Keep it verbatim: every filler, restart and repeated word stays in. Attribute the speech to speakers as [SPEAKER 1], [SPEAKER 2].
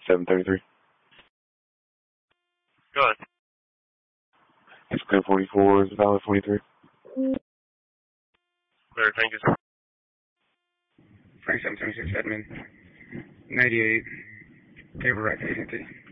[SPEAKER 1] seven thirty-three.
[SPEAKER 2] Go ahead.
[SPEAKER 1] It's clear forty-four, is valid forty-three.
[SPEAKER 2] Clear, thank you, sir.
[SPEAKER 3] Frank seven twenty-six, admin. ninety-eight. Paper right, agency.